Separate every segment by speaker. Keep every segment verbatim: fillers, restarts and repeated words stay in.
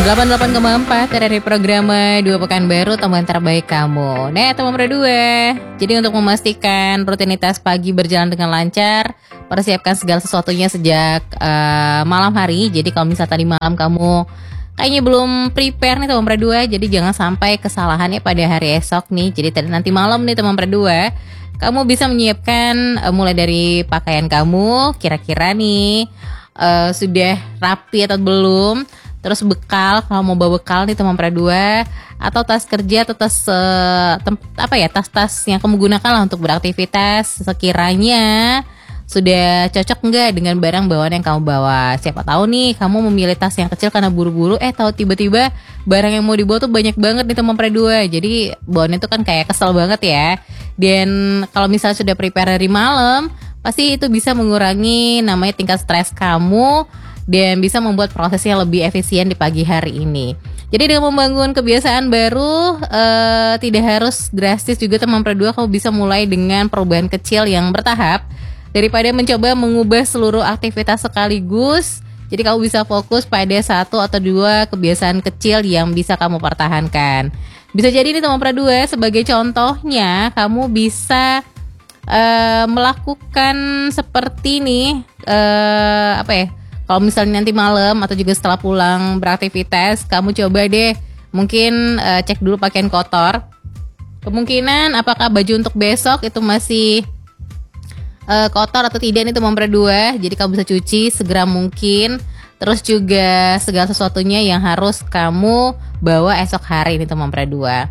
Speaker 1: delapan puluh delapan koma empat dari program Dua Pekanbaru, teman terbaik kamu. Nah, teman berdua. Jadi untuk memastikan rutinitas pagi berjalan dengan lancar, persiapkan segala sesuatunya sejak uh, malam hari. Jadi kalau misalnya tadi malam kamu kayaknya belum prepare nih teman berdua, jadi jangan sampai kesalahannya pada hari esok nih. Jadi tadi nanti malam nih teman berdua, kamu bisa menyiapkan uh, mulai dari pakaian kamu, kira-kira nih uh, sudah rapi atau belum. Terus bekal, kalau mau bawa bekal nih teman berdua, atau tas kerja atau tas uh, tem- apa ya tas-tas yang kamu gunakan lah untuk beraktivitas, sekiranya sudah cocok enggak dengan barang bawaan yang kamu bawa. Siapa tahu nih kamu memilih tas yang kecil karena buru-buru, eh tahu tiba-tiba barang yang mau dibawa tuh banyak banget nih teman berdua. Jadi bawaannya tuh kan kayak kesel banget ya. Dan kalau misalnya sudah prepare dari malam, pasti itu bisa mengurangi namanya tingkat stres kamu dan bisa membuat prosesnya lebih efisien di pagi hari ini. Jadi dengan membangun kebiasaan baru, uh, tidak harus drastis juga teman berdua. Kamu bisa mulai dengan perubahan kecil yang bertahap daripada mencoba mengubah seluruh aktivitas sekaligus. Jadi kamu bisa fokus pada satu atau dua kebiasaan kecil yang bisa kamu pertahankan. Bisa jadi nih teman berdua, sebagai contohnya kamu bisa uh, melakukan seperti nih uh, apa ya? Kalau misalnya nanti malam atau juga setelah pulang beraktivitas, kamu coba deh mungkin uh, cek dulu pakaian kotor. Kemungkinan apakah baju untuk besok itu masih uh, kotor atau tidak nih teman berdua. Jadi kamu bisa cuci segera mungkin. Terus juga segala sesuatunya yang harus kamu bawa esok hari ini teman berdua.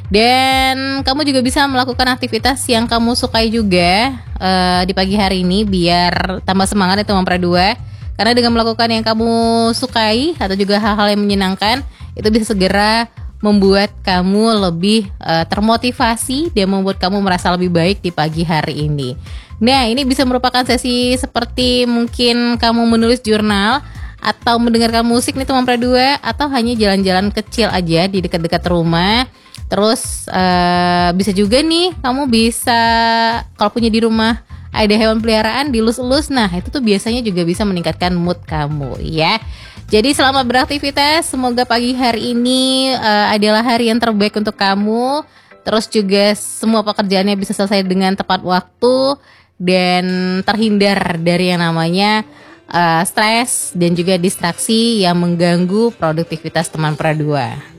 Speaker 1: Dan kamu juga bisa melakukan aktivitas yang kamu sukai juga uh, di pagi hari ini biar tambah semangat nih teman berdua. Karena dengan melakukan yang kamu sukai atau juga hal-hal yang menyenangkan, itu bisa segera membuat kamu lebih uh, termotivasi dan membuat kamu merasa lebih baik di pagi hari ini. Nah, ini bisa merupakan sesi seperti mungkin kamu menulis jurnal atau mendengarkan musik nih teman berdua, atau hanya jalan-jalan kecil aja di dekat-dekat rumah. Terus uh, bisa juga nih kamu bisa kalau punya di rumah ada hewan peliharaan dilus-elus, nah itu tuh biasanya juga bisa meningkatkan mood kamu ya. Jadi selamat beraktivitas, semoga pagi hari ini uh, adalah hari yang terbaik untuk kamu. Terus juga semua pekerjaannya bisa selesai dengan tepat waktu dan terhindar dari yang namanya uh, stres dan juga distraksi yang mengganggu produktivitas teman berdua.